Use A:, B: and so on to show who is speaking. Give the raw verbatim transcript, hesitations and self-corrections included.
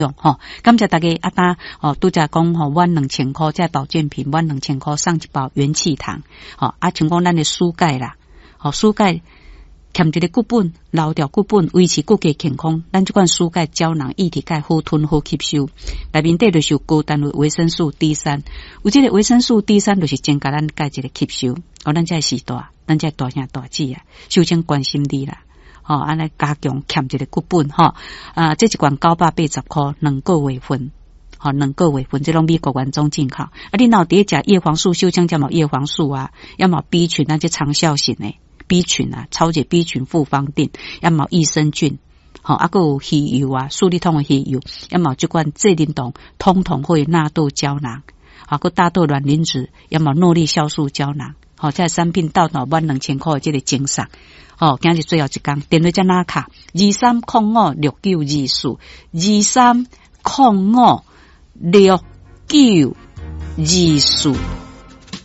A: 用吼，感谢大家啊！搭哦，拄则讲吼，阮两千块这保健品，阮两千块送一包元气糖，吼啊，像讲咱的蔬钙啦，吼蔬钙欠一个骨本，留掉骨本，维持骨骼健康。咱这款蔬钙胶囊液体钙好吞好吸收，内面底就是有高单位维生素 D 三，有这个维生素 D 三就是增加咱钙一个吸收。哦，咱这时代，咱这大兄大姐啊，首先关心你啦。吼、哦，安尼加强欠一个骨本吼，啊，这一罐九百八十块，两个月份，吼、哦，两个月份，这种美国原装进口。啊，你若伫食叶黄素，首先加毛叶黄素啊，要么 B 群那些长效型的 B 群啊，超解 B 群复方定，要么益生菌，吼、哦，啊，还有鱼油啊，素力通的鱼油，要么这款这灵动通通会纳豆胶囊，啊，个大豆卵磷脂，要么诺丽酵素胶囊，好、哦，这产品到到万两千块这个精赏。哦，今日最后一天，电话在哪卡？二三零五六九二四，二三零五六九二四。